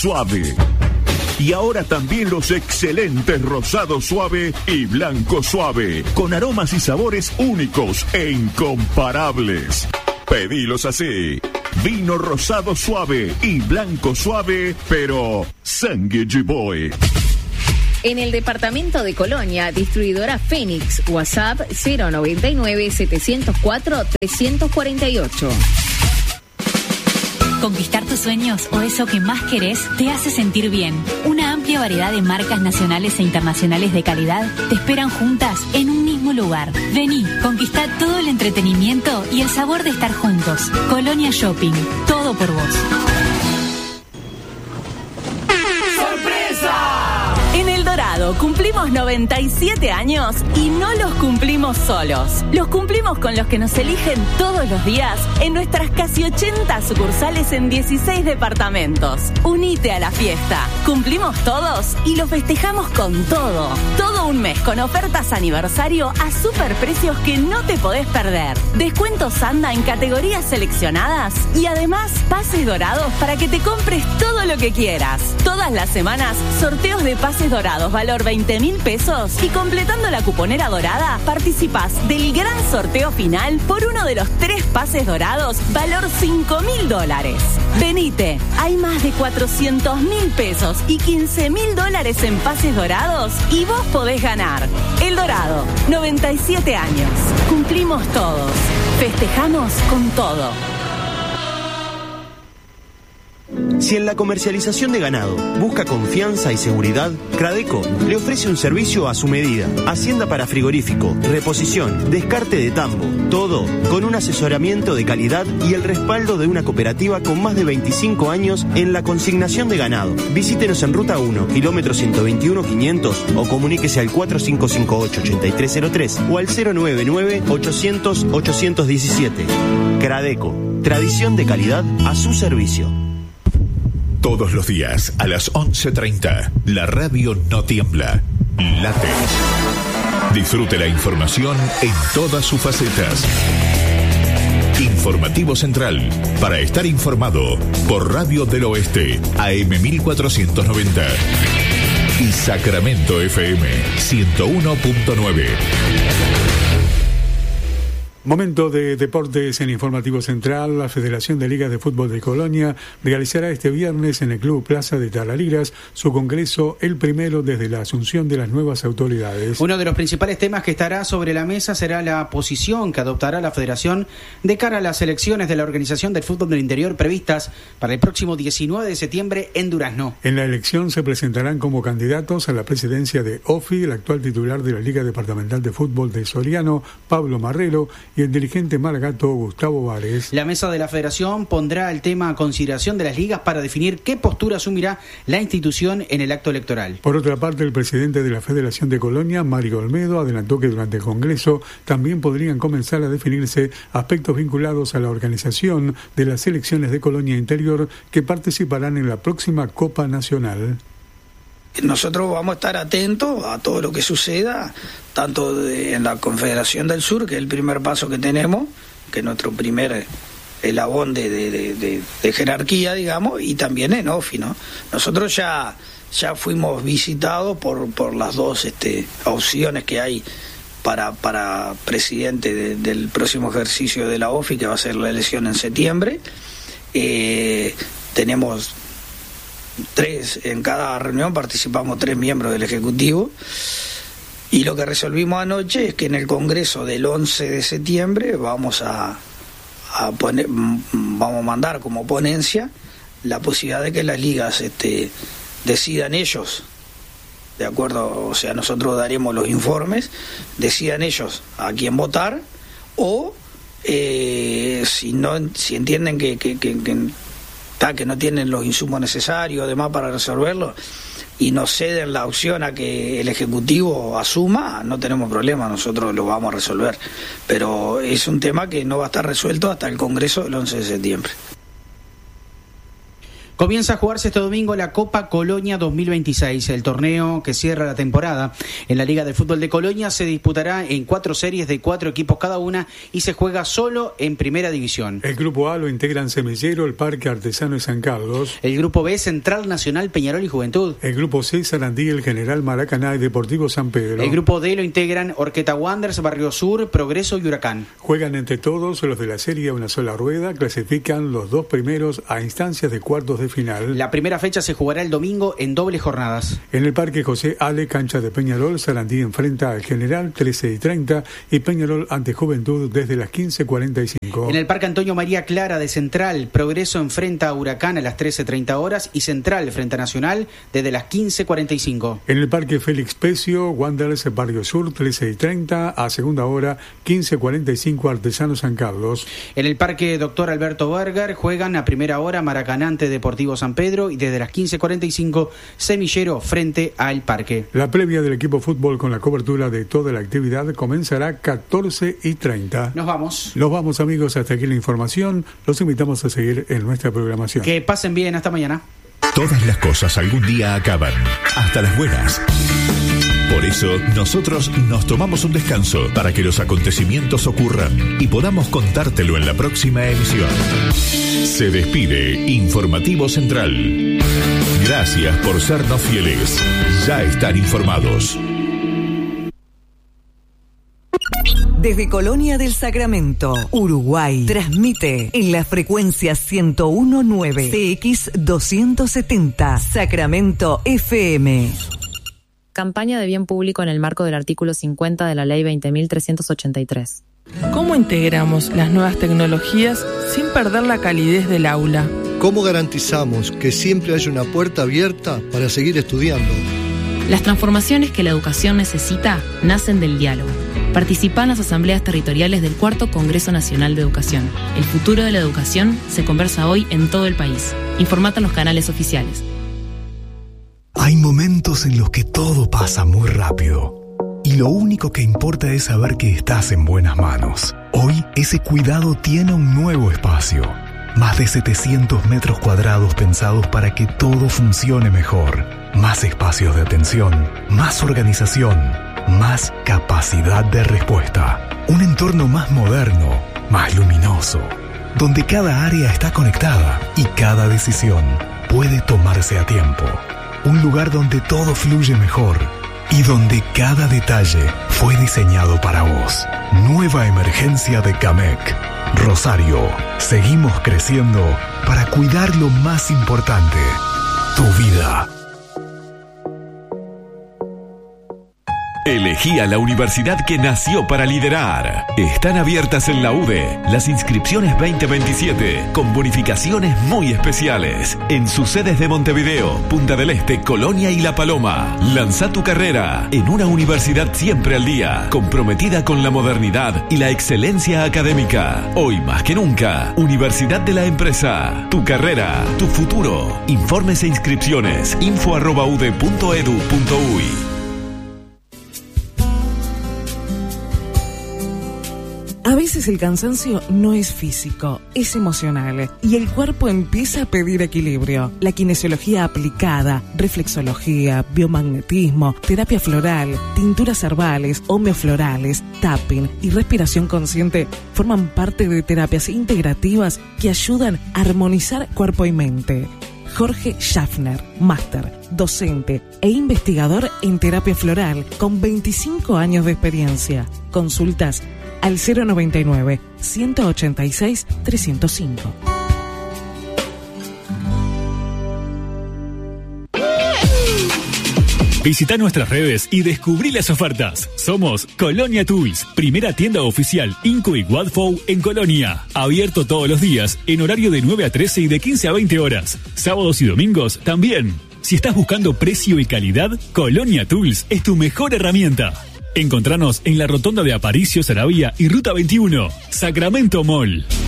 Suave. Y ahora también los excelentes Rosado Suave y Blanco Suave, con aromas y sabores únicos e incomparables. Pedilos así: vino rosado suave y blanco suave, pero Sangue Boy. En el departamento de Colonia, distribuidora Fénix, WhatsApp 099-704-348. Conquistar tus sueños o eso que más querés te hace sentir bien. Una amplia variedad de marcas nacionales e internacionales de calidad te esperan juntas en un mismo lugar. Vení, conquistá todo el entretenimiento y el sabor de estar juntos. Colonia Shopping, todo por vos. En El Dorado cumplimos 97 años y no los cumplimos solos. Los cumplimos con los que nos eligen todos los días en nuestras casi 80 sucursales en 16 departamentos. Unite a la fiesta. Cumplimos todos y lo festejamos con todo. Todo un mes con ofertas aniversario a superprecios que no te podés perder. Descuentos Anda en categorías seleccionadas y además pases dorados para que te compres todo lo que quieras. Todas las semanas, sorteos de pases dorados valor 20.000 pesos y completando la cuponera dorada participás del gran sorteo final por uno de los 3 pases dorados valor $5.000. Venite, hay más de 400.000 pesos y $15.000 en pases dorados y vos podés ganar. El Dorado, 97 años. Cumplimos todos. Festejamos con todo. Si en la comercialización de ganado busca confianza y seguridad, Cradeco le ofrece un servicio a su medida. Hacienda para frigorífico, reposición, descarte de tambo, todo con un asesoramiento de calidad y el respaldo de una cooperativa con más de 25 años en la consignación de ganado. Visítenos en Ruta 1, kilómetro 121-500 o comuníquese al 4558-8303 o al 099-800-817. Cradeco, tradición de calidad a su servicio. Todos los días a las 11:30, la radio no tiembla, late. Disfrute la información en todas sus facetas. Informativo Central, para estar informado, por Radio del Oeste, AM 1490. Y Sacramento FM 101.9. Momento de deportes en Informativo Central. La Federación de Ligas de Fútbol de Colonia realizará este viernes en el Club Plaza de Tarariras su congreso, el primero desde la asunción de las nuevas autoridades. Uno de los principales temas que estará sobre la mesa será la posición que adoptará la Federación de cara a las elecciones de la Organización del Fútbol del Interior previstas para el próximo 19 de septiembre en Durazno. En la elección se presentarán como candidatos a la presidencia de OFI el actual titular de la Liga Departamental de Fútbol de Soriano, Pablo Marrero, y el dirigente maragato Gustavo Vares. La mesa de la Federación pondrá el tema a consideración de las ligas para definir qué postura asumirá la institución en el acto electoral. Por otra parte, el presidente de la Federación de Colonia, Mario Olmedo, adelantó que durante el Congreso también podrían comenzar a definirse aspectos vinculados a la organización de las selecciones de Colonia Interior que participarán en la próxima Copa Nacional. Nosotros vamos a estar atentos a todo lo que suceda, tanto en la Confederación del Sur, que es el primer paso que tenemos, que es nuestro primer eslabón de jerarquía, digamos, y también en OFI, ¿no? Nosotros ya fuimos visitados por las dos opciones que hay para presidente del próximo ejercicio de la OFI, que va a ser la elección en septiembre. Tenemos 3, en cada reunión participamos 3 miembros del Ejecutivo, y lo que resolvimos anoche es que en el Congreso del 11 de septiembre vamos a mandar como ponencia la posibilidad de que las ligas decidan ellos, de acuerdo, o sea, nosotros daremos los informes, decidan ellos a quién votar, o si entienden que no tienen los insumos necesarios además para resolverlo y nos ceden la opción a que el Ejecutivo asuma, no tenemos problema, nosotros lo vamos a resolver, pero es un tema que no va a estar resuelto hasta el Congreso del 11 de septiembre. Comienza a jugarse este domingo la Copa Colonia 2026, el torneo que cierra la temporada. En la Liga de Fútbol de Colonia se disputará en 4 series de 4 equipos cada una y se juega solo en Primera División. El Grupo A lo integran Semillero, el Parque Artesano de San Carlos. El Grupo B, Central Nacional, Peñarol y Juventud. El Grupo C, Sarandí, el General Maracaná y Deportivo San Pedro. El Grupo D lo integran Horqueta Wanderers, Barrio Sur, Progreso y Huracán. Juegan entre todos los de la serie a una sola rueda, clasifican los 2 primeros a instancias de cuartos de final. La primera fecha se jugará el domingo en dobles jornadas. En el Parque José Ale, cancha de Peñarol, Sarandí enfrenta al General 13:30 y Peñarol ante Juventud desde las 15:45. En el Parque Antonio María Clara de Central, Progreso enfrenta a Huracán a las 13:30 horas y Central frente a Nacional desde las 15:45. En el Parque Félix Pecio, Wanderers Barrio Sur 13:30 a segunda hora, 15:45 Artesano San Carlos. En el Parque Dr. Alberto Berger juegan a primera hora Maracaná ante Deportivo San Pedro y desde las 15:45 Semillero frente al Parque. La previa del equipo fútbol con la cobertura de toda la actividad comenzará 14:30. Nos vamos. Nos vamos, amigos, hasta aquí la información. Los invitamos a seguir en nuestra programación. Que pasen bien, hasta mañana. Todas las cosas algún día acaban, hasta las buenas. Por eso, nosotros nos tomamos un descanso para que los acontecimientos ocurran y podamos contártelo en la próxima emisión. Se despide Informativo Central. Gracias por sernos fieles. Ya están informados. Desde Colonia del Sacramento, Uruguay, transmite en la frecuencia 101.9 CX 270 Sacramento FM. Campaña de bien público en el marco del artículo 50 de la Ley 20.383. ¿Cómo integramos las nuevas tecnologías sin perder la calidez del aula? ¿Cómo garantizamos que siempre haya una puerta abierta para seguir estudiando? Las transformaciones que la educación necesita nacen del diálogo. Participa en las asambleas territoriales del 4º Congreso Nacional de Educación. El futuro de la educación se conversa hoy en todo el país. Informate en los canales oficiales. Hay momentos en los que todo pasa muy rápido y lo único que importa es saber que estás en buenas manos. Hoy ese cuidado tiene un nuevo espacio. Más de 700 metros cuadrados pensados para que todo funcione mejor. Más espacios de atención, más organización, más capacidad de respuesta. Un entorno más moderno, más luminoso, donde cada área está conectada y cada decisión puede tomarse a tiempo. Un lugar donde todo fluye mejor y donde cada detalle fue diseñado para vos. Nueva emergencia de Camec. Rosario, seguimos creciendo para cuidar lo más importante, tu vida. Elegí a la universidad que nació para liderar. Están abiertas en la UDE las inscripciones 2027 con bonificaciones muy especiales en sus sedes de Montevideo, Punta del Este, Colonia y La Paloma. Lanza tu carrera en una universidad siempre al día, comprometida con la modernidad y la excelencia académica. Hoy más que nunca, Universidad de la Empresa. Tu carrera, tu futuro. Informes e inscripciones info@ude.edu.uy. A veces el cansancio no es físico, es emocional y el cuerpo empieza a pedir equilibrio. La kinesiología aplicada, reflexología, biomagnetismo, terapia floral, tinturas herbales, homeoflorales, tapping y respiración consciente forman parte de terapias integrativas que ayudan a armonizar cuerpo y mente. Jorge Schaffner, máster, docente e investigador en terapia floral con 25 años de experiencia. Consultas al 099-186-305. Visita nuestras redes y descubrí las ofertas. Somos Colonia Tools, primera tienda oficial Inco y Wadfow en Colonia. Abierto todos los días, en horario de 9 a 13 y de 15 a 20 horas. Sábados y domingos también. Si estás buscando precio y calidad, Colonia Tools es tu mejor herramienta. Encontranos en la rotonda de Aparicio, Saravia y Ruta 21, Sacramento Mall.